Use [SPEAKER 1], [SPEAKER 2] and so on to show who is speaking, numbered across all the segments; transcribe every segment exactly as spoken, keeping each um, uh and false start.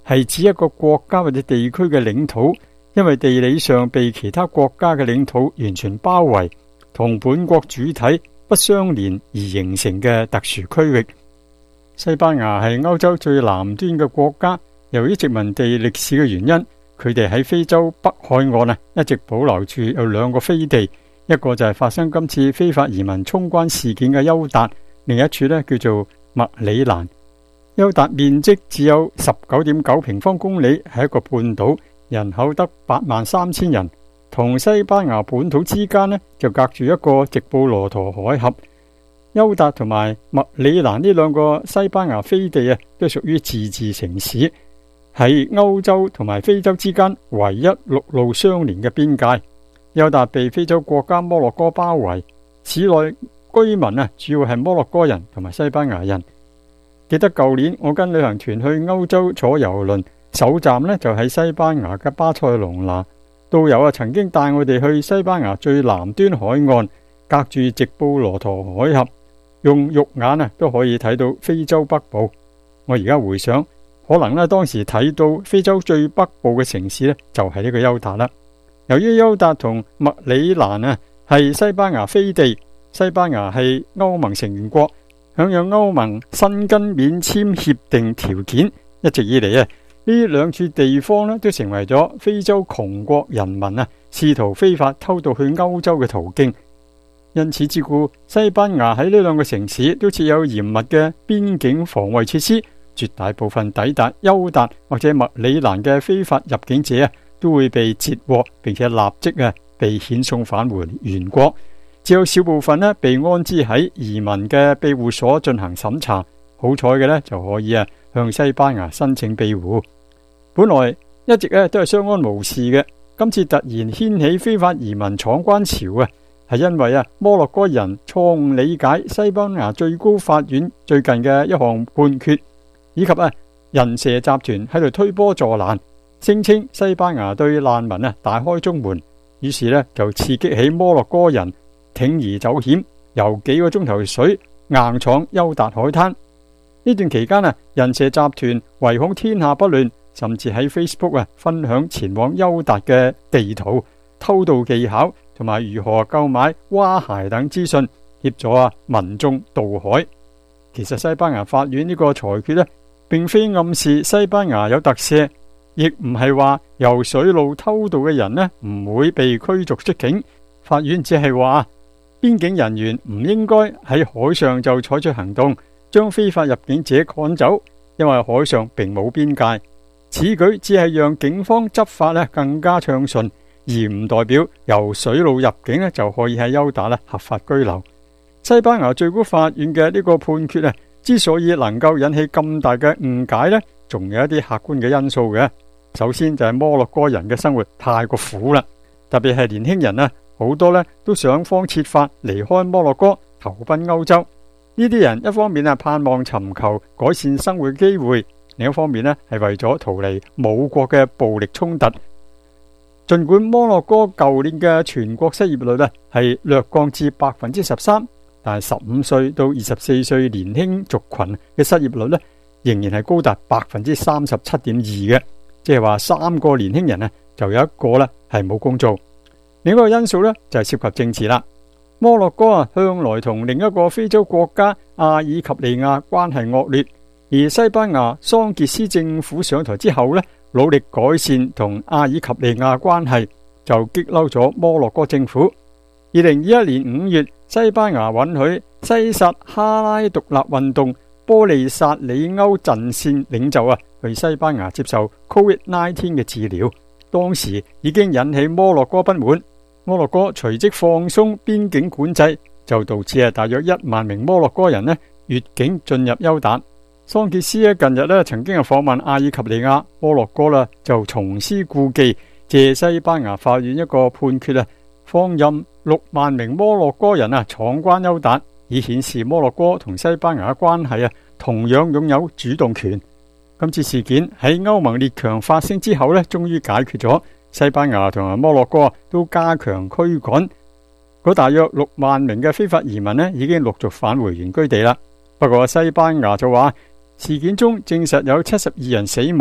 [SPEAKER 1] 係指一個國家或者地區嘅領土，因為地理上被其他國家嘅領土完全包圍，同本國主體不相連而形成嘅特殊區域。西班牙係歐洲最南端嘅國家，由於殖民地歷史嘅原因，佢哋喺非洲北海岸啊一直保留住有兩個飛地，一個就係發生今次非法移民衝關事件嘅休達，另一處呢叫做麥里蘭。休達面積只有十九點九平方公里，係一個半島，人口得八萬三千人，同西班牙本土之間呢就隔住一個直布羅陀海峽。休達同埋麥里蘭呢兩個西班牙飛地啊，都屬於自治城市，係歐洲同埋非洲之間唯一陸路相連嘅邊界。休達被非洲國家摩洛哥包圍，市內居民啊主要係摩洛哥人同埋西班牙人。記得舊年我跟旅行團去歐洲坐郵輪，首站呢就喺西班牙嘅巴塞隆拿。導遊啊曾經帶我哋去西班牙最南端海岸，隔住直布羅陀海峽，用肉眼啊都可以睇到非洲北部。我而家回想，可能呢當時睇到非洲最北部嘅城市呢，就係呢個休達啦。由於休達同麥里蘭啊係西班牙飛地，西班牙係歐盟成員國，享有歐盟申根免簽協定條件，一直以嚟啊呢兩處地方呢都成為咗非洲窮國人民啊試圖非法偷渡去歐洲嘅途徑。因此之故，西班牙喺呢兩個城市都設有嚴密嘅邊境防衛設施，絕大部分抵達休達或者麥里蘭嘅非法入境者啊，都會被截獲，並且立即啊被遣送返回原國。只有少部分呢被安置喺移民嘅庇護所進行審查，好彩嘅呢就可以啊向西班牙申請庇護。本來一直咧都係相安無事嘅，今次突然掀起非法移民闖關潮啊！係因為啊，摩洛哥人錯誤理解西班牙最高法院最近嘅一項判決，以及啊人蛇集團喺度推波助瀾，聲稱西班牙對難民啊大開中門，於是呢就刺激起摩洛哥人鋌而走險，由幾個鐘頭水硬闖休達海灘。呢段期間啊，人蛇集團唯恐天下不亂，甚至喺 Facebook 啊分享前往休達嘅地圖、偷渡技巧同埋如何購買蛙鞋等資訊，協助啊民眾渡海。其實西班牙法院呢個裁決呢，並非暗示西班牙有特赦，亦唔係話由水路偷渡嘅人呢唔會被驅逐出境。法院只係話邊境人員唔應該喺海上就採取行動，將非法入境者趕走，因為海上並冇邊界。此舉只係讓警方執法呢更加暢順，而唔代表由水路入境呢就可以喺休達呢合法居留。西班牙最高法院嘅呢個判決啊，之所以能夠引起咁大嘅誤解呢，仲有一啲客觀嘅因素嘅。首先就係摩洛哥人嘅生活太過苦啦，特別係年輕人啊，好多呢都想方設法離開摩洛哥投奔歐洲。呢啲人一方面啊盼望尋求改善生活機會，另一方面呢係為咗逃離母國嘅暴力衝突。盡管摩洛哥舊年嘅全國失業率呢係略降至百分之十三，但係十五歲到二十四歲年輕族群嘅失業率呢仍然係高達百分之三十七點二嘅，即係話三個年輕人呢就有一個呢係冇工做。另一個因素呢就係涉及政治啦。摩洛哥啊向來同另一個非洲國家阿爾及利亞關係惡劣，而西班牙桑傑斯政府上台之後呢，努力改善同阿爾及利亞關係，就激嬲咗摩洛哥政府。二零二一年五月，西班牙允許西薩哈拉獨立運動波利薩里歐陣線領袖啊去西班牙接受 Covid 十九 嘅治療，當時已經引起摩洛哥不滿。摩洛哥隨即放鬆邊境管制，就導致啊大約一萬名摩洛哥人呢越境進入休達。桑傑斯咧近日咧曾經係訪問阿爾及利亞，摩洛哥啦就重施故技，借西班牙法院一個判決啊，放任六萬名摩洛哥人啊闖關休達，以顯示摩洛哥同西班牙嘅關係啊同樣擁有主動權。今次事件喺歐盟列強發聲之後咧，終於解決咗。西班牙同埋摩洛哥都加強驅趕，嗰大約六萬名嘅非法移民呢已經陸續返回原居地啦。不過西班牙就話事件中證實有七十二人死亡，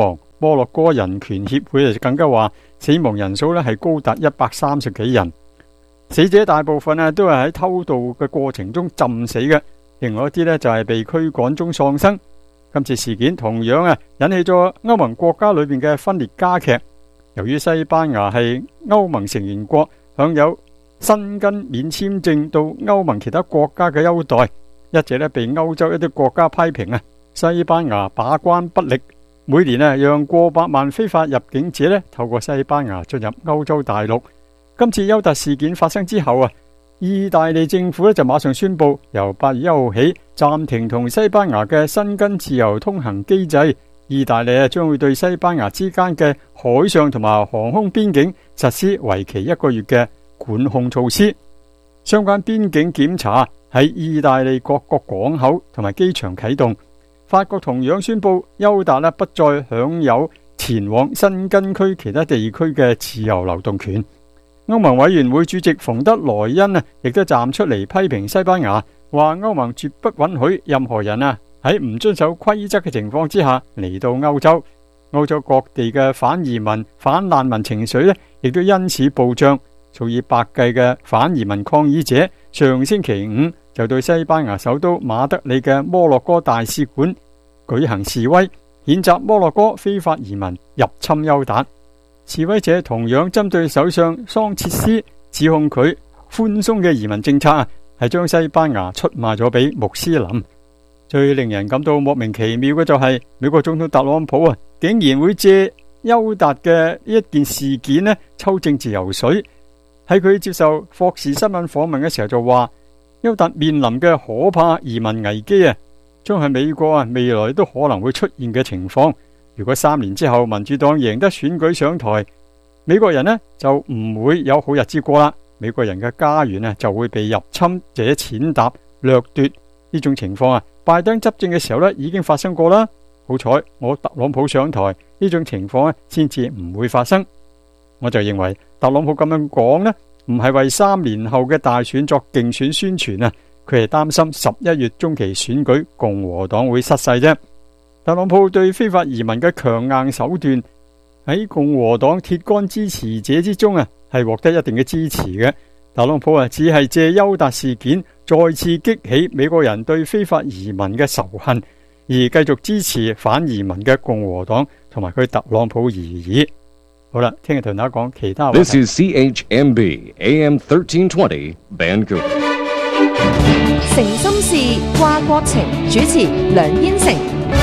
[SPEAKER 1] 摩洛哥人權協會就更加話，死亡人數咧係高達一百三十幾人，死者大部分啊都係喺偷渡嘅過程中浸死嘅，另外一啲咧就係被驅趕中喪生。今次事件同樣啊引起咗歐盟國家裏邊嘅分裂加劇。由於西班牙係歐盟成員國，享有申根免簽證到歐盟其他國家嘅優待，一直咧被歐洲一啲國家批評啊，西班牙把關不力，每年啊讓過百萬非法入境者咧透過西班牙進入歐洲大陸。今次優達事件發生之後啊，意大利政府咧就馬上宣布，由八月一號起暫停同西班牙嘅申根自由通行機制。意大利啊將會對西班牙之間嘅海上同埋航空邊境實施為期一個月嘅管控措施。相關邊境檢查喺意大利各個港口同埋機場啟動。法國同樣宣布，優達咧不再享有前往申根區其他地區嘅自由流動權。歐盟委員會主席馮德萊恩啊，亦都站出嚟批評西班牙，話歐盟絕不允許任何人啊喺唔遵守規則嘅情況之下嚟到歐洲。歐洲各地嘅反移民、反難民情緒咧，亦都因此暴漲。數以百計嘅反移民抗議者上星期五就對西班牙首都馬德里嘅摩洛哥大使館舉行示威，譴責摩洛哥非法移民入侵優達。示威者同樣針對首相桑切斯，指控佢寬鬆嘅移民政策啊，係將西班牙出賣咗俾穆斯林。最令人感到莫名其妙嘅就係美國總統特朗普啊，竟然會借優達嘅一件事件呢抽政治油水。喺佢接受霍士新聞訪問嘅時候就話，優達面臨嘅可怕移民危機啊，將係美國啊未來都可能會出現嘅情況。如果三年之後民主黨贏得選舉上台，美國人呢就唔會有好日子過啦。美國人嘅家園啊就會被入侵者踐踏掠奪。呢種情況啊，拜登執政嘅時候呢已經發生過啦。好彩我特朗普上台，呢種情況呢先至唔會發生。我就認為特朗普咁樣講呢，唔係為三年後嘅大選作競選宣傳啊，佢係擔心十一月中期選舉共和黨會失勢啫。特朗普對非法移民嘅強硬手段喺共和黨鐵桿支持者之中啊，係獲得一定嘅支持嘅。特朗普啊，只係借優達事件再次激起美國人對非法移民嘅仇恨，而繼續支持反移民嘅共和黨同埋佢特朗普而已。好啦，聽日同大家講其他話題。
[SPEAKER 2] This is C H M B A M thirteen twenty Vancouver。
[SPEAKER 3] 誠心事，話國情，主持梁燕成。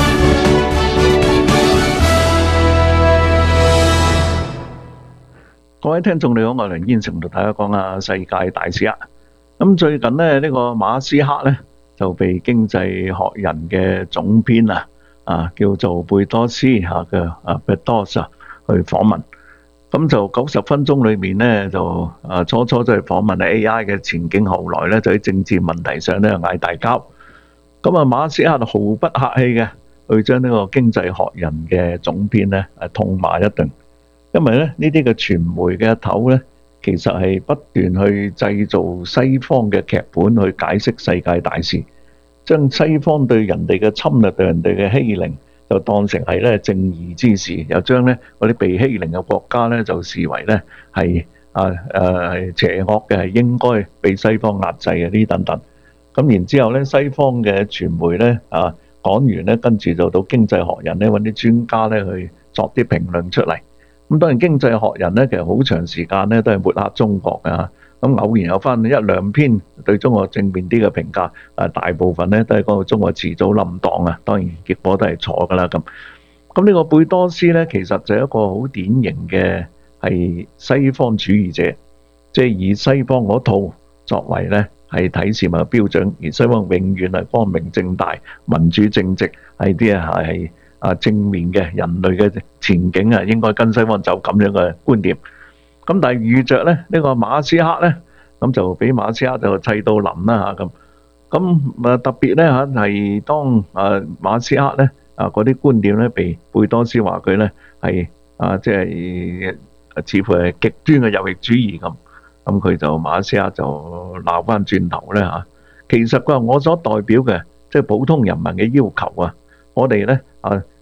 [SPEAKER 4] 各位聽眾你好，我係梁燕成，同大家講下世界大事啊。咁最近呢，呢個馬斯克呢就被經濟學人嘅總編啊啊叫做貝多斯吓嘅啊貝多斯去訪問。咁就九十分鐘裏面呢，就啊初初就係訪問 A I 嘅前景，後來呢就喺政治問題上呢嗌大交。咁啊馬斯克毫不客氣嘅去將呢個經濟學人嘅總編呢誒痛罵一頓。因為咧呢啲嘅傳媒嘅頭咧，其實係不斷去製造西方嘅劇本去解釋世界大事，將西方對人哋嘅侵略、對人哋嘅欺凌，就當成係咧正義之事，又將咧嗰啲被欺凌嘅國家咧就視為咧係啊誒係邪惡嘅，係應該被西方壓制嘅呢等等。咁然之後咧，西方嘅傳媒咧啊講完咧，跟住就到經濟學人咧揾啲專家咧去作啲評論出嚟。咁當然經濟學人咧，其實好長時間咧都係抹黑中國嘅，咁偶然有翻一兩篇對中國正面啲嘅評價，誒大部分咧都係講到中國遲早冧檔啊，當然結果都係錯噶啦咁。咁呢個貝多斯咧，其實就係一個好典型嘅係西方主義者，即係以西方嗰套作為咧係睇事物嘅標準，而西方永遠係光明正大、民主正直，係啲啊係。啊，正面嘅人類嘅前景啊，應該跟西方走咁樣嘅觀點。咁但係遇着咧呢個馬斯克咧，咁就俾馬斯克就砌到冧啦嚇咁。咁啊特別咧嚇係當啊馬斯克咧啊嗰啲觀點咧被貝多斯話佢咧係啊即係似乎係極端嘅右翼主義咁。咁佢就馬斯克就鬧翻轉頭咧嚇。其實佢話我所代表嘅即係普通人民嘅要求啊，我哋咧啊。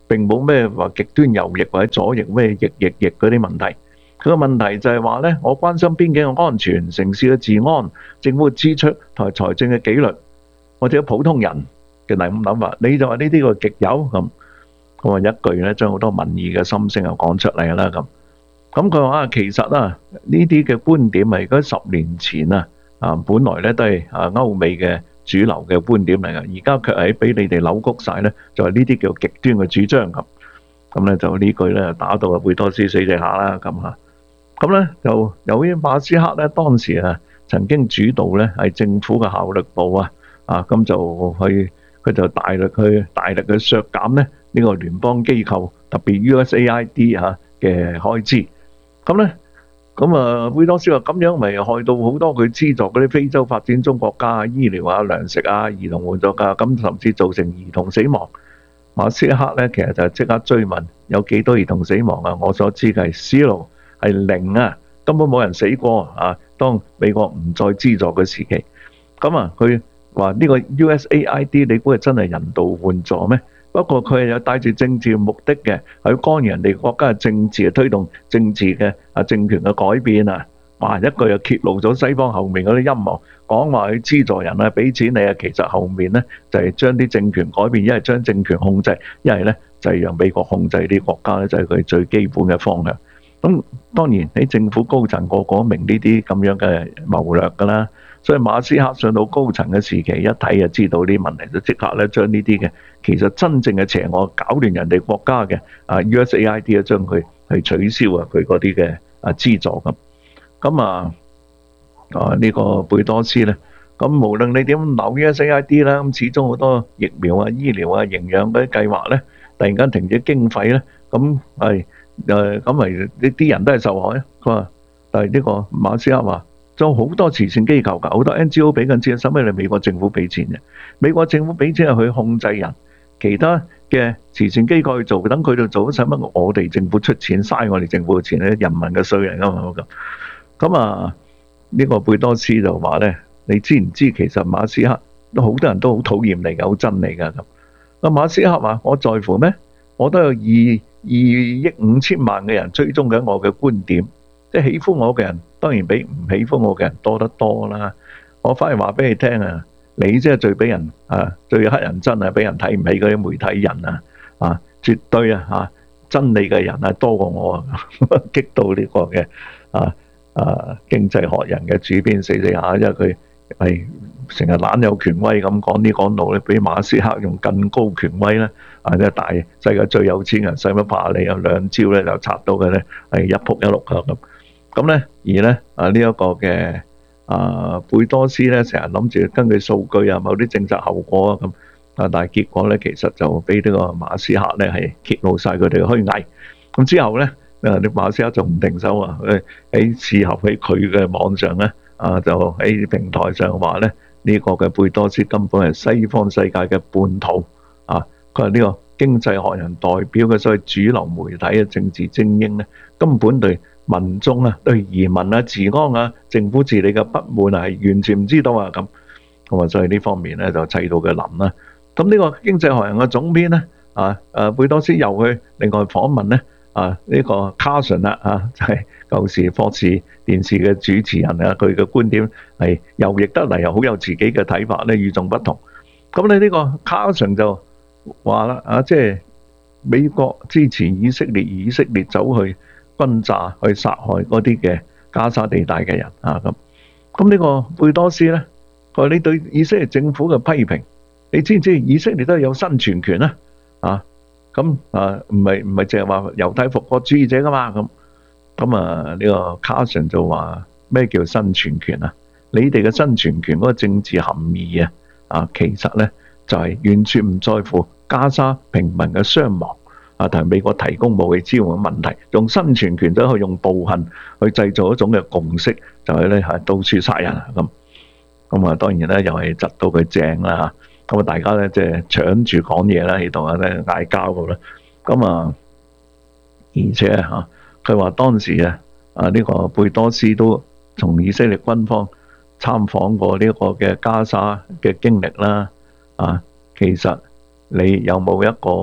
[SPEAKER 4] 並冇咩話極端右翼或者左翼咩翼翼翼嗰啲問題。佢個問題就係話咧，我關心邊境嘅安全、城市嘅治安、政府嘅支出同埋財政嘅紀律，或者普通人嘅咁諗法。你就話呢啲個極右咁，咁啊一句咧將好多民意嘅心聲又講出嚟啦咁。咁佢話其實啊，呢啲嘅觀點係嗰十年前啊啊，本來咧都係啊歐美嘅主流嘅觀點嚟嘅，而家卻係俾你哋扭曲晒咧，就係呢啲叫極端嘅主張咁。咁咧就呢句咧打到啊貝多斯死死下啦咁嚇。咁咧就由於馬斯克咧當時啊曾經主導咧係政府嘅效率部啊啊，咁就去佢就大力去大力去削減咧呢個聯邦機構特別 U S A I D 嚇嘅開支。咁咧咁啊貝多斯話咁樣咪害到好多佢資助嗰啲非洲發展中國家啊，醫療啊、糧食啊、兒童援助啊，咁甚至造成兒童死亡。馬斯克咧其實就即刻追問有幾多兒童死亡啊？我所知嘅係 zero。係零啊，根本冇人死過啊！當美國唔再資助嘅時期，咁啊，佢話呢個 U S A I D 你估係真係人道援助咩？不過佢係有帶住政治目的嘅，係干預人哋國家嘅政治，推動政治嘅啊政權嘅改變啊！哇！一句又揭露咗西方後面嗰啲陰謀，講話去資助人啊，俾錢你啊，其實後面咧就係將啲政權改變，一係將政權控制，一係咧就係讓美國控制啲國家咧，就係佢最基本嘅方向。咁當然喺政府高層個個明呢啲咁樣嘅謀略㗎啦，所以馬斯克上到高層嘅時期，一睇就知道啲問題，就即刻咧將呢啲嘅其實真正嘅邪惡搞亂人哋國家嘅啊 U S A I D 啊，將佢去取消啊佢嗰啲嘅啊資助咁。咁啊啊呢個貝多斯咧，咁無論你點扭 U S A I D 啦，咁始終好多疫苗啊、醫療啊、營養嗰啲計劃咧，突然間停止經費咧，咁係。誒咁咪呢啲人都係受害啊！佢話，但係呢個馬斯克話，仲有好多慈善機構㗎，好多 N G O 俾緊錢，使乜你美國政府俾錢嘅？美國政府俾錢係去控制人，其他嘅慈善機構去做，等佢哋做，使乜我哋政府出錢嘥我哋政府嘅錢咧？人民嘅稅嚟㗎嘛咁。咁啊，呢個貝多斯就話咧，你知唔知其實馬斯克都好多人都好討厭你㗎，好憎你㗎咁。阿馬斯克話：我在乎咩？我都有二。二億五千萬嘅人追蹤緊我嘅觀點，即係喜歡我嘅人當然比唔喜歡我嘅人多得多啦。我反而話俾你聽啊，你即係最俾人啊最乞人憎啊，俾人睇唔起嗰啲媒體人啊啊，絕對啊嚇真理嘅人啊多過我啊，激到呢個嘅啊啊經濟學人嘅主編死死下，因為佢係成日懶有權威咁講啲講路咧，比馬斯克用更高權威咧。啊！即係大世界最有錢人，使乜怕你？有兩招咧就拆到嘅咧，係一仆一碌啊咁。咁咧而咧啊呢一個嘅啊貝多斯咧，成日諗住根據數據啊，某啲政策後果啊咁啊，但係結果咧其實就俾呢個馬斯克咧係揭露晒佢哋嘅虛偽。咁之後咧啊，啲馬斯克仲唔停手啊？誒喺事後喺佢嘅網上咧啊，就喺平台上話咧呢個嘅貝多斯根本係西方世界嘅叛徒啊！佢話呢個經濟學人代表嘅所謂主流媒體嘅政治精英咧，根本對民眾啊、對移民啊、治安啊、政府治理嘅不滿係完全唔知道啊咁。咁啊，所以呢方面咧就砌到佢冧啦。咁呢個經濟學人嘅總編咧啊，誒貝多斯又去另外訪問咧啊呢個卡神啦啊，就係舊時霍士電視嘅主持人啊，佢嘅觀點係右翼得嚟，又好有自己嘅睇法咧，與眾不同。咁你呢個卡神就話啦啊，即係美國支持以色列，以色列走去轟炸、去殺害嗰啲嘅加沙地帶嘅人啊咁。咁呢個貝多斯咧，佢話你對以色列政府嘅批評，你知唔知以色列都係有生存權啊？啊咁啊，唔係唔係淨係話猶太復國主義者噶嘛咁。咁啊呢個卡神就話咩叫生存權啊？你哋嘅生存權嗰個政治含義啊啊，其實咧就係完全唔在乎加沙平民嘅傷亡啊，同埋美國提供武器支援嘅問題，用生存權都去用暴行去製造一種嘅共識，就係咧係到處殺人咁。咁啊，當然咧又係窒到佢正啦嚇。咁啊，大家咧即係搶住講嘢啦，喺度啊咧嗌交㗎啦。咁啊，而且嚇佢話當時啊啊呢個貝多斯都從以色列軍方參訪過呢個嘅加沙嘅經歷啦。啊，其實你有冇一個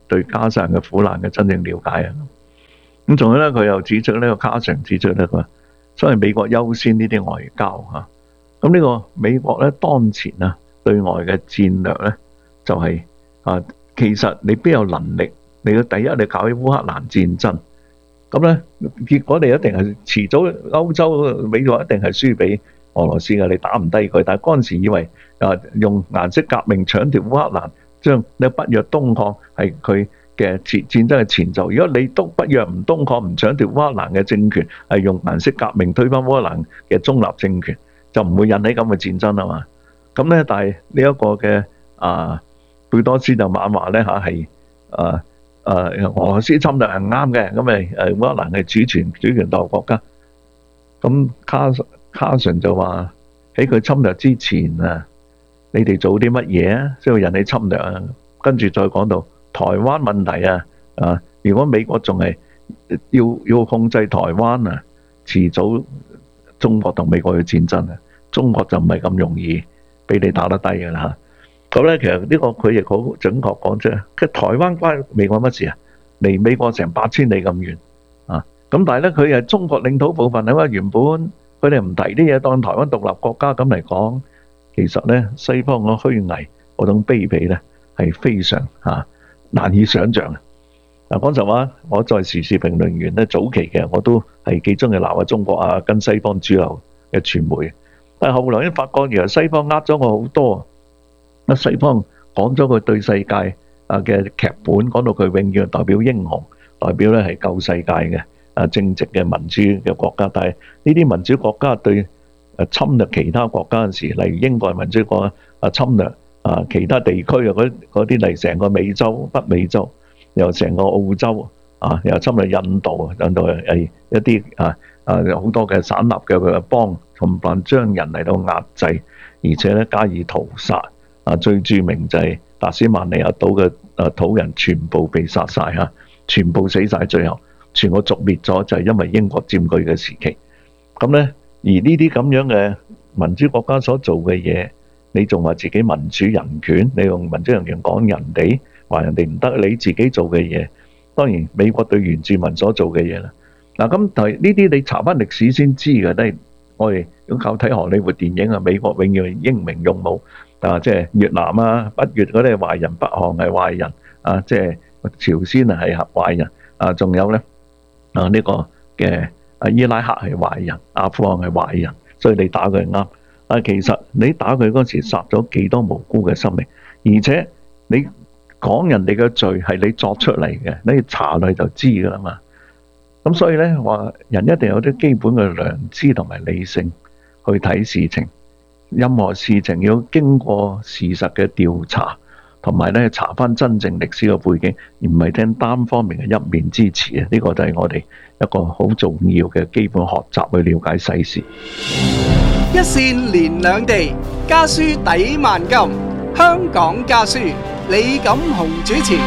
[SPEAKER 4] 對加沙人嘅苦難嘅真正了解啊。咁仲有咧，佢又指出呢個卡常指出咧，佢話所謂美國優先呢啲外交嚇。咁呢個美國咧當前啊對外嘅戰略咧就係、是、啊，其實你邊有能力？你嘅第一你搞起烏克蘭戰爭，咁咧結果你一定係遲早歐洲美國一定係輸俾俄羅斯嘅，你打唔低佢。但係嗰陣時以為啊用顏色革命搶奪烏克蘭，將你北約東擴係佢嘅戰戰爭嘅前奏。如果你都北約唔東擴唔搶奪烏克蘭嘅政權，係用顏色革命推翻烏克蘭嘅中立政權，就唔會引起咁嘅戰爭啊嘛。咁咧，但係呢一個嘅啊貝多斯就猛話咧嚇係啊啊俄羅斯侵略係唔啱嘅，咁咪誒烏克蘭係主權主權獨立國家。咁卡卡神就話喺佢侵略之前啊，你哋做啲乜嘢啊？先會引起侵略啊？跟住再講到台灣問題啊，啊如果美國仲係要要控制台灣啊，遲早中國同美國嘅戰爭啊，中國就唔係咁容易俾你打得低㗎啦。咁咧，其實呢個佢亦好準確講出，其實台灣關美國乜事啊？離美國成八千里咁遠啊！咁但係咧，佢係中國領土部分啊嘛。原本佢哋唔提啲嘢，當台灣獨立國家咁嚟講，其實咧西方嘅虛偽嗰種卑鄙咧係非常嚇難以想像啊！嗱，講實話，我在時事評論員咧早期嘅我都係幾中意鬧下中國啊，跟西方主流嘅傳媒。但係後來已經發覺，原來西方呃咗我好多。啊，西方講咗佢對世界啊嘅劇本，講到佢永遠代表英雄，代表咧係救世界嘅啊正直嘅民主嘅國家。但係呢啲民主國家對誒侵略其他國家嗰陣時，例如英國民主國家啊侵略啊其他地區啊嗰嗰啲嚟成個美洲、北美洲，又成個澳洲啊，又侵略印度，印度係一啲啊啊好多嘅散立嘅佢邦，同埋將人嚟到壓制，而且咧加以屠殺。啊，最著名就係達斯曼尼亞島嘅啊土人全部被殺晒嚇，全部死晒，最後全個族滅咗，就係因為英國佔據嘅時期。咁咧，而呢啲咁樣嘅民主國家所做嘅嘢，你仲話自己民主人權？你用民主人權講人哋，話人哋唔得，你自己做嘅嘢，當然美國對原住民所做嘅嘢啦。嗱，咁但係呢啲你查翻歷史先知嘅，都係我哋要靠睇荷里活電影啊。美國永遠英明勇武。啊，即係越南啊、北越嗰啲係壞人，北韓係壞人，啊，即係朝鮮啊係壞人，啊，仲有咧啊呢個嘅啊伊拉克係壞人，阿富汗係壞人，所以你打佢係啱。啊，其實你打佢嗰時殺咗幾多無辜嘅生命，而且你講人哋嘅罪係你作出嚟嘅，你查落就知㗎啦嘛。咁所以咧話人一定有啲基本嘅良知同埋理性去睇事情。任何事情要經過事實嘅調查，同埋咧查翻真正歷史嘅背景，而唔係聽單方面嘅一面之詞啊！呢個就係我哋一個好重要嘅基本學習去了解世事。
[SPEAKER 5] 一線連兩地，家書抵萬金。香港家書，李錦雄主持。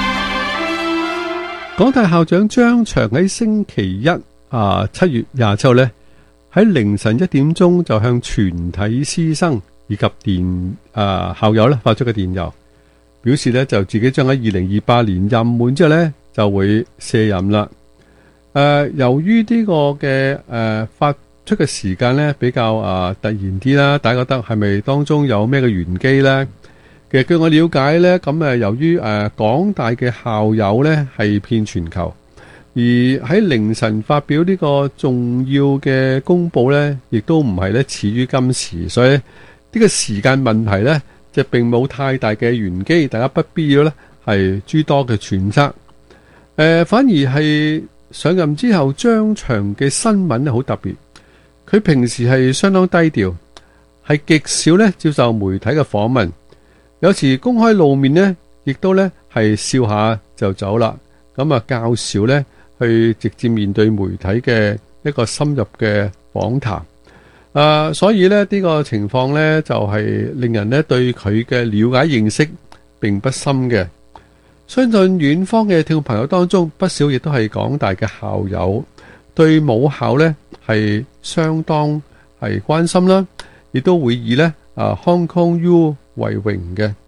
[SPEAKER 6] 港大校長張翔喺星期一啊七月廿七號咧，喺凌晨一點鐘就向全體師生以及電啊校友咧發出嘅電郵，表示咧就自己將喺二零二八年任滿之後咧就會卸任啦。誒、呃，由於呢個嘅誒、呃、發出嘅時間咧比較啊、呃、突然啲啦，大家覺得係咪當中有咩嘅玄機咧？其實據我了解咧，咁誒由於誒、呃、港大嘅校友咧係遍全球。而喺凌晨發表呢個重要嘅公佈呢，亦都唔係咧始於今時，所以呢個時間問題呢，就並冇太大嘅玄機，大家不必要呢係諸多嘅揣測。誒，反而係上任之後張翔嘅新聞呢好特別，佢平時係相當低調，係極少呢接受媒體嘅訪問，有時公開露面呢，亦都呢係笑下就走啦，咁啊較少呢去直接面對媒體嘅一個深入嘅訪談，啊，所以咧呢個情況呢，就係令人咧對佢嘅了解認識並不深嘅。相信遠方嘅聽眾朋友當中，不少亦都係港大嘅校友，對母校呢係相當係關心啦，亦都會以呢啊 Hong Kong U 為榮嘅。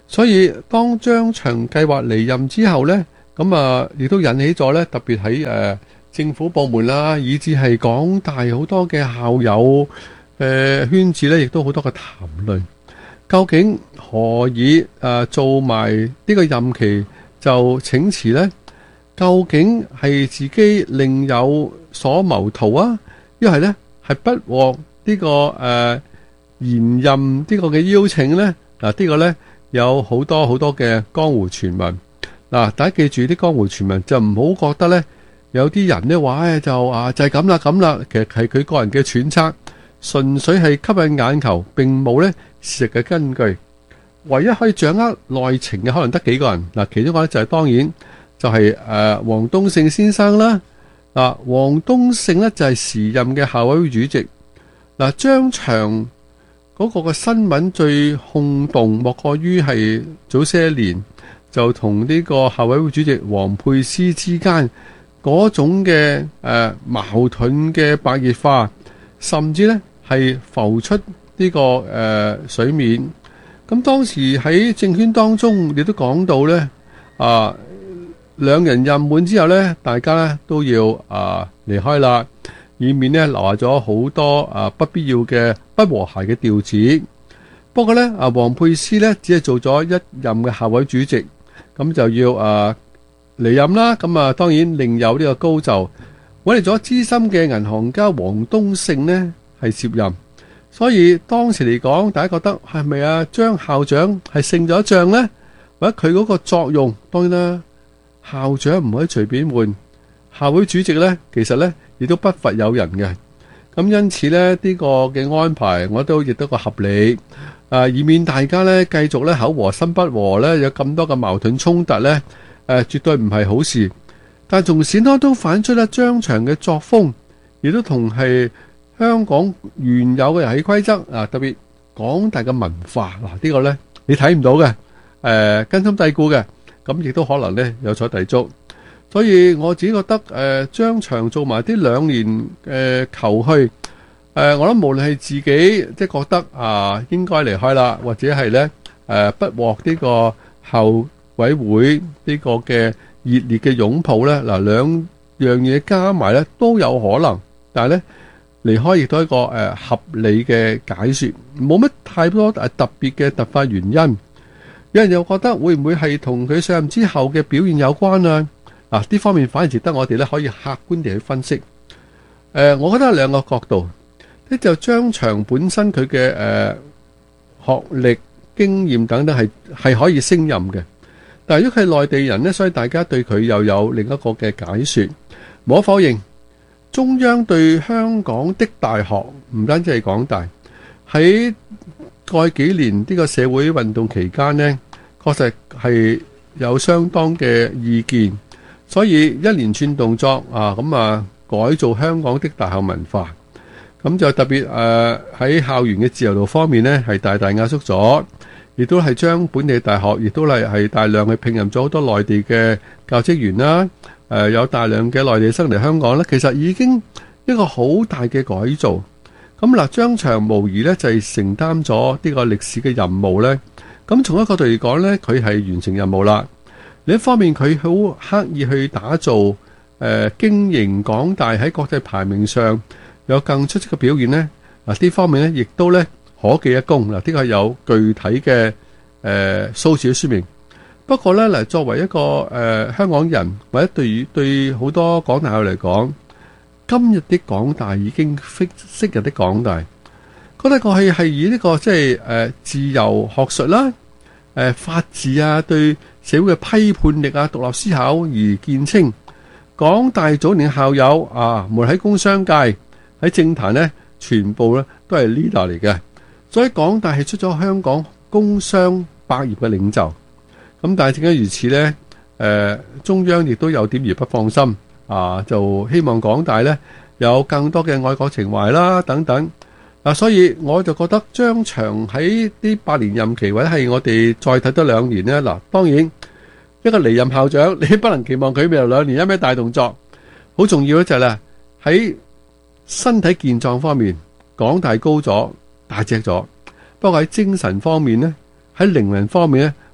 [SPEAKER 6] 所以當張翔計劃離任之後呢，咁啊亦都引起咗呢，特別喺誒政府部門啦，以至係港大好多嘅校友誒圈子呢，亦都好多嘅談論。究竟何以誒做埋呢個任期就請辭呢？究竟係自己另有所謀圖啊？一係呢係不獲呢個誒延任呢個嘅邀請呢？嗱，呢個呢有好多好多嘅江湖傳聞。嗱，大家記住啲江湖傳聞就唔好覺得呢有啲人呢話誒就啊就係咁啦咁啦，其實係佢個人嘅揣測，純粹係吸引眼球，並冇呢事實嘅根據。唯一可以掌握內情嘅可能得幾個人。嗱，其中一個咧就係當然就係誒黃東勝先生啦。嗱，黃東勝咧就係時任嘅校委會主席。嗱，張翔嗰個嘅新聞最轟動，莫過於係早些年就同呢個校委會主席王沛詩之間嗰種嘅誒矛盾嘅白熱化，甚至咧係浮出呢個誒水面。咁當時喺政圈當中，亦都講到咧，啊兩人任滿之後咧，大家咧都要啊離開啦，以免咧留下咗好多啊不必要嘅不和諧嘅調子。不過咧，啊王沛詩咧只係做咗一任嘅校委主席，咁就要啊離任啦。咁啊當然另有呢個高就揾嚟咗資深嘅銀行家黃東勝呢係接任。所以當時嚟講，大家覺得係咪啊張校長係勝咗一仗呢？或者佢嗰個作用，當然啦，校長唔可以隨便換，校會主席呢，其實呢亦都不乏有人嘅。咁因此呢，呢、呢個嘅安排，我都亦都個合理，啊，以免大家呢繼續呢口和心不和呢，有咁多嘅矛盾衝突呢，誒、啊，絕對唔係好事。但從善當中反出呢張翔嘅作風，亦都同係香港原有嘅遊戲規則啊，特別港大嘅文化嗱，呢個呢你睇唔到嘅，誒根深蒂固嘅，咁亦都可能呢有所抵觸。所以我自己覺得誒張翔做埋啲兩年誒求去，誒我諗無論係自己即係覺得啊應該離開啦，或者係呢誒不獲呢個校委會呢個嘅熱烈嘅擁抱呢，嗱兩樣嘢加埋呢都有可能，但係呢。離開亦都係一個誒合理嘅解說，冇乜太多誒特別嘅突發原因。有人又覺得會唔會係同佢上任之後嘅表現有關啊？嗱，呢方面反而值得我哋咧可以客觀地去分析。誒，我覺得有兩個角度，呢就張翔本身佢嘅誒學歷、經驗等等係係可以勝任嘅，但係如果佢係內地人呢，所以大家對佢又有另一個嘅解說。無可否認。中央對香港的大學唔單止係港大，喺過去幾年呢個社會運動期間呢，確實係有相當嘅意見，所以一連串動作啊，咁啊改造香港的大學文化，咁就特別誒喺校園嘅自由度方面呢，係大大壓縮咗，亦都係將本地大學亦都係係大量去聘任咗好多內地嘅教職員啦。誒、呃，有大量嘅內地生嚟香港咧，其實已經一個好大嘅改造。咁嗱，張翔無疑咧就係、是、承擔咗呢個歷史嘅任務咧。咁從一個角度嚟講咧，佢係完成任務啦。另一方面，佢好刻意去打造誒、呃、經營港大喺國際排名上有更出色嘅表現咧。嗱，呢方面咧，亦都咧可記一功。嗱，呢個係有具體嘅誒數字嘅說明。不過咧，嗱，作為一個誒、呃、香港人，或者對於對好多港大學嚟講，今日的港大已經非昔日的港大，覺得過去係以呢、這個即係誒自由學術啦、誒、呃、法治啊、對社會嘅批判力啊、獨立思考而見稱。港大早年校友啊，無論喺工商界、喺政壇呢，全部咧都係 leader 嚟嘅，所以港大係出咗香港工商百業嘅領袖。咁但係正因如此呢，誒、呃、中央亦都有點而不放心啊，就希望港大呢有更多嘅愛國情懷啦等等。嗱、啊，所以我就覺得張翔喺呢八年任期，或者係我哋再睇多兩年呢。嗱、啊，當然一個離任校長，你不能期望佢未來兩年有咩大動作。好重要嘅就係咧，喺身體健壯方面，港大高咗大隻咗，不過喺精神方面呢，喺靈魂方面呢，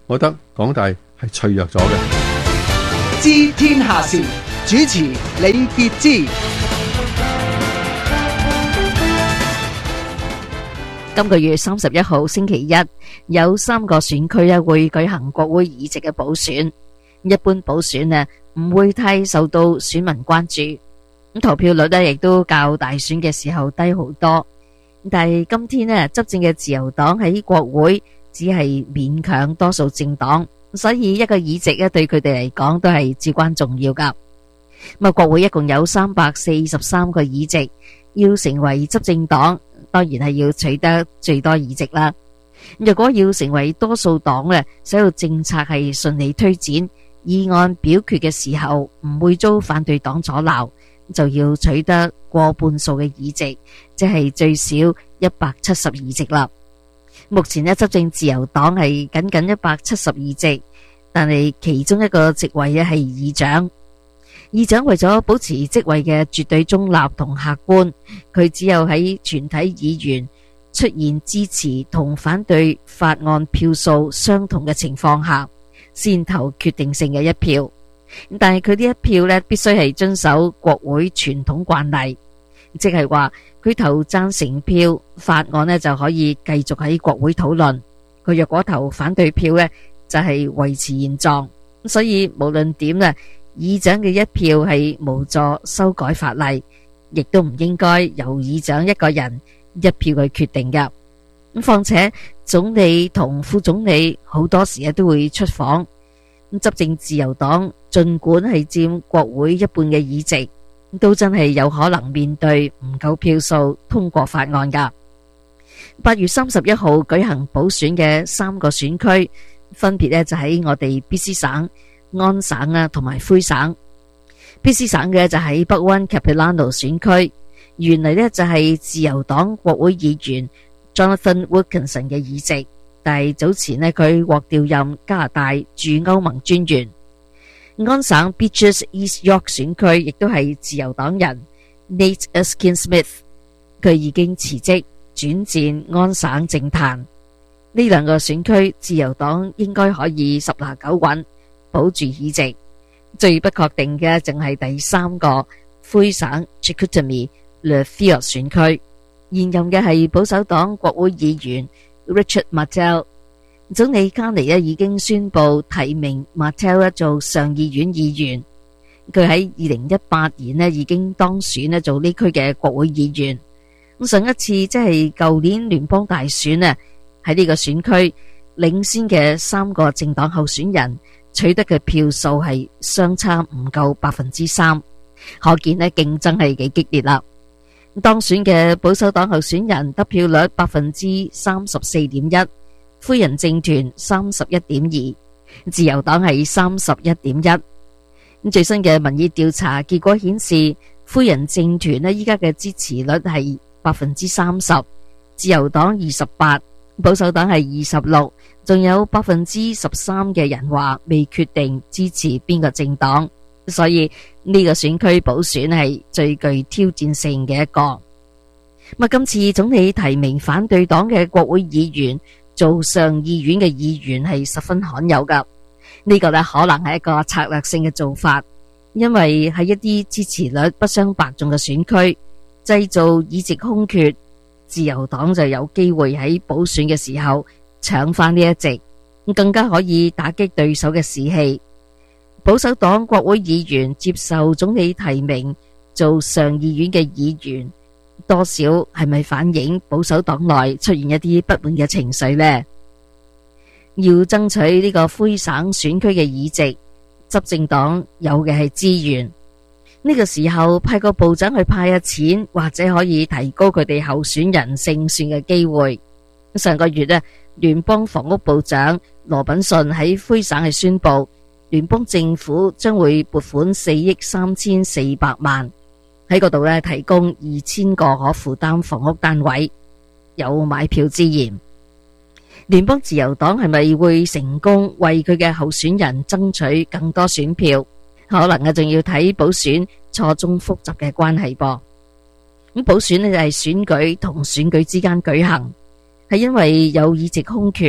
[SPEAKER 6] 我覺得港大係脆弱咗嘅。
[SPEAKER 5] 知天下事，主持李傑之。
[SPEAKER 7] 今個月三十一號星期一，有三個選區咧會舉行國會議席嘅補選。一般補選呢唔會太受到選民關注，咁投票率呢亦都較大選嘅時候低好多。但係今天呢，執政嘅自由黨喺國會只係勉強多數政黨，所以一個議席咧對佢哋嚟講都係至關重要噶。咁啊，國會一共有三百四十三個議席，要成為執政黨，當然係要取得最多議席啦。若果要成為多數黨咧，使到政策係順利推展，議案表決嘅時候唔會遭反對黨阻撓，就要取得過半數嘅議席，即係最少一百七十議席啦。目前咧執政自由黨係僅僅一百七十議席，但係其中一個席位咧係議長。議長為咗保持職位嘅絕對中立同客觀，佢只有喺全體議員出現支持同反對法案票數相同嘅情況下，先投決定性嘅一票。但係佢呢一票呢，必須係遵守國會傳統慣例，即係話佢投贊成票，法案呢就可以繼續喺國會討論；佢若果投反對票呢，就係維持現狀。所以無論點呢，議長嘅一票係無助修改法例，亦都唔應該由議長一個人一票去決定㗎。咁況且總理同副總理好多時都會出訪，咁執政自由黨盡管係佔國會一半嘅議席，都真係有可能面對唔夠票數通過法案㗎。八月三十一號舉行補選嘅三個選區，分別呢就喺我哋 B C 省、安省啊，同埋魁省。B C 省嘅就喺北溫 Capilano 選區，原嚟呢就係自由黨國會議員 Jonathan Wilkinson 嘅議席，但係早前呢佢獲調任加拿大駐歐盟專員。安省 Beaches East York 選區亦都係自由黨人 Nate Erskine-Smith， 佢已經辭職轉戰安省政壇。呢兩個選區自由黨應該可以十拿九穩，保住議席。最不確定嘅淨係第三個魁省 Chicoutimi-Le Vieux 選區，現任嘅係保守黨國會議員 Richard Martel。總理卡尼咧已經宣布提名 Martel 做上議院議員。佢喺二零一八年咧已經當選咧做呢區嘅國會議員。咁上一次即係舊年聯邦大選咧，喺呢個選區領先嘅三個政黨候選人取得嘅票數係相差唔夠百分之三，可見咧競爭係幾激烈啦。當選嘅保守黨候選人得票率百分之三十四點一，魁人政團三十一點二，自由黨係三十一點一。咁最新嘅民意調查結果顯示，魁人政團咧依家嘅支持率係百分之三十，自由黨二十八，保守黨係二十六。仲有百分之十三嘅人話未決定支持邊個政黨，所以呢個選區補選係最具挑戰性嘅一個。咁今次總理提名反對黨嘅國會議員做上議院嘅議員係十分罕有噶，呢個呢可能係一個策略性嘅做法，因為喺一啲支持率不相伯仲嘅選區製造議席空缺，自由黨就有機會喺補選嘅時候搶翻呢一席，更加可以打擊對手嘅士氣。保守黨國會議員接受總理提名做上議院嘅議員，多少係咪反映保守黨內出現一啲不滿嘅情緒呢？要爭取呢個魁省選區嘅議席，執政黨有嘅係資源。呢個時候派個部長去派下錢，或者可以提高佢哋候選人勝算嘅機會。上個月呢，聯邦房屋部長羅品遜喺魁省係宣布，聯邦政府將會撥款四億三千四百萬喺嗰度呢提供二千個可負擔房屋單位，有買票之嫌。聯邦自由黨係咪會成功為佢嘅候選人爭取更多選票？可能啊，仲要睇補選錯綜複雜嘅關係噃。咁補選呢就係選舉同選舉之間舉行。係因為有議席空缺，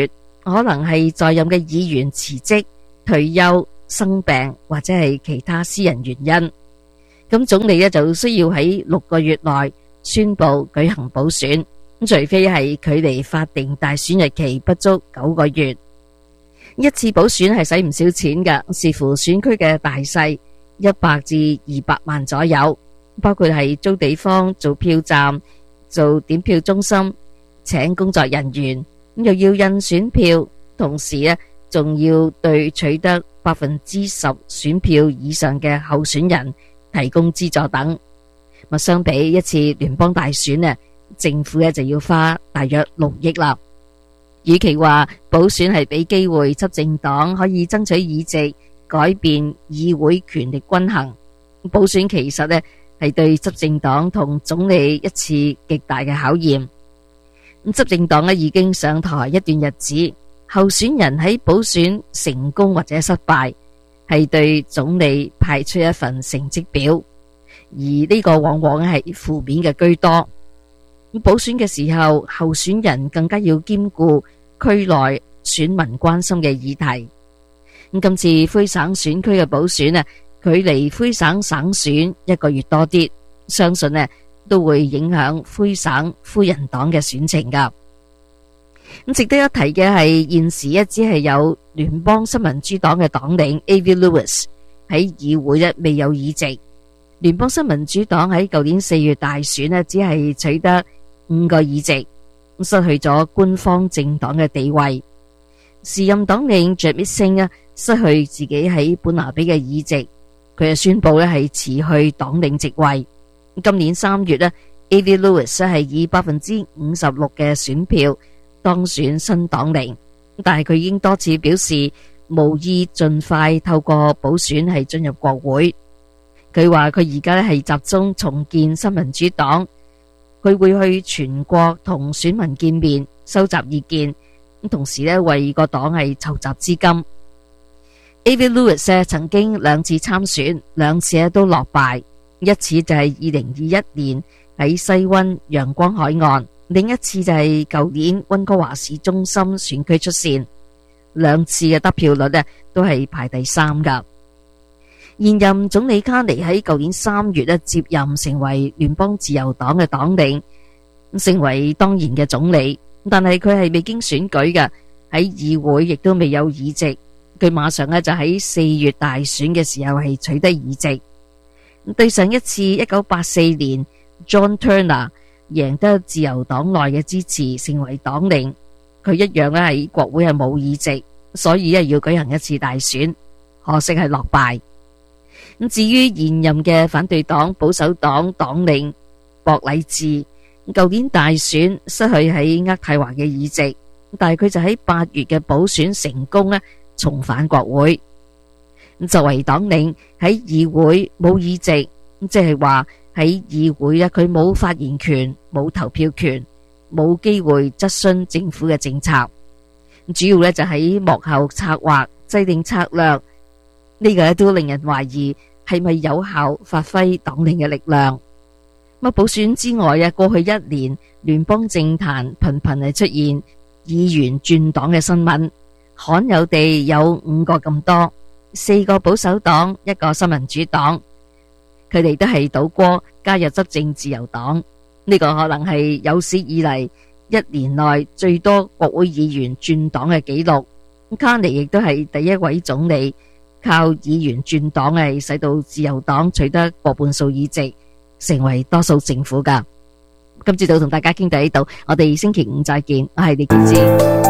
[SPEAKER 7] 可能係在任嘅議員辭職、退休、生病或者係其他私人原因。咁總理呢就需要喺六個月內宣布舉行補選，除非係距離法定大選日期不足九個月。一次補選係使唔少錢㗎，視乎選區嘅大細，一百至二百萬左右，包括係租地方、做票站、做點票中心、請工作人員，又要印選票，同時呢仲要對取得百分之十選票以上嘅候選人提供資助等。咁相比一次聯邦大選呢，政府呢就要花大約六億啦。與其話補選係俾機會執政黨可以爭取議席，改變議會權力均衡，補選其實呢係對執政黨同總理一次極大嘅考驗。咁執政黨呢已經上台一段日子，候選人喺補選成功或者失敗，係對總理派出一份成績表，而呢個往往係負面嘅居多。咁補選嘅時候，候選人更加要兼顧區內選民關心嘅議題。咁今次魁省選區嘅補選啊，距離魁省省選一個月多啲，相信呢都會影響魁省魁人黨嘅選情噶。咁值得一提嘅係，現時一只係有聯邦新民主黨嘅黨領 Avi Lewis 喺議會呢未有議席。聯邦新民主黨喺舊年四月大選呢，只係取得五個議席，失去咗官方政黨嘅地位。時任黨領 Jagmeet Singh 啊，失去自己喺本拿比嘅議席，佢就宣布呢係辭去黨領職位。今年三月呢 Avi Lewis 係以百分之五十六嘅選票當選新黨領，但係佢已經多次表示無意盡快透過補選係進入國會。佢話佢而家咧係集中重建新民主黨，佢會去全國同選民見面，收集意見，同時咧為個黨係籌集資金。Avi Lewis 曾經兩次參選，兩次咧都落敗，一次就係二零二一年喺西溫陽光海岸，另一次就係舊年溫哥華市中心選區出線，兩次嘅得票率咧都係排第三噶。現任總理卡尼喺舊年三月咧接任成為聯邦自由黨嘅黨領，成為當然嘅總理，但係佢係未經選舉嘅，喺議會亦都未有議席。佢馬上咧就喺四月大選嘅時候係取得議席。對上一次一九八四年 John Turner 贏得自由黨內嘅支持，成為黨領，佢一樣咧喺國會係冇議席，所以咧要舉行一次大選，可惜係落敗。咁至於現任嘅反對黨保守黨黨領博禮治，舊年大選失去喺渥太華嘅議席，但係佢就喺八月嘅補選成功咧重返國會。作為黨領喺議會冇議席，即係話喺議會咧佢冇發言權、冇投票權、冇機會質詢政府嘅政策，主要咧就喺幕後策劃、制定策略。呢個都令人懷疑係咪有效發揮黨領嘅力量。咁補選之外啊，過去一年聯邦政壇頻頻係出現議員轉黨嘅新聞，罕有地有五個咁多，四個保守黨，一個新民主黨，佢哋都係倒戈加入執政自由黨。呢個可能係有史以嚟一年內最多國會議員轉黨嘅紀錄。卡尼亦都係第一位總理靠議員轉黨係使到自由黨取得過半數議席，成為多數政府噶。今朝早同大家傾到呢度，我哋星期五再見。我係李建志。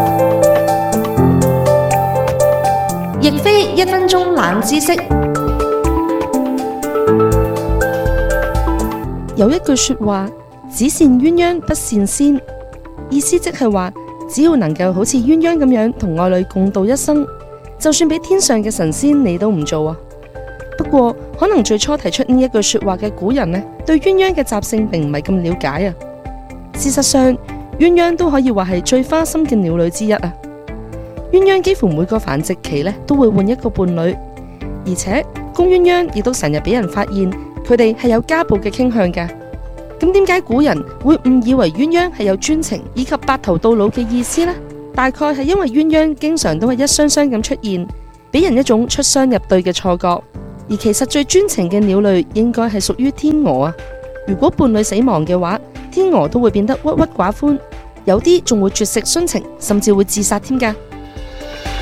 [SPEAKER 3] 亦非一分鐘冷知識。有一句說話，只羨鴛鴦不羨仙，意思即係話，只要能夠好似鴛鴦咁樣同愛侶共度一生，就算俾天上嘅神仙你都唔做啊！不過可能最初提出呢一句說話嘅古人呢，對鴛鴦嘅習性並唔係咁了解啊。事實上，鴛鴦都可以話係最花心嘅鳥類之一啊。鴛鴦幾乎每個繁殖期呢都會換一個伴侶，而且公鴛鴦亦都成日俾人發現佢哋係有家暴嘅傾向噶。咁點解古人會誤以為鴛鴦係有專情以及白頭到老嘅意思呢？ 大概係因為鴛鴦經常都係一雙雙咁出現，俾人一種出雙入對嘅錯覺。而其實最專情嘅鳥類應該係屬於天鵝啊。如果伴侶死亡嘅話，天鵝都會變得鬱鬱寡歡，有啲仲會絕食殉情，甚至會自殺添㗎。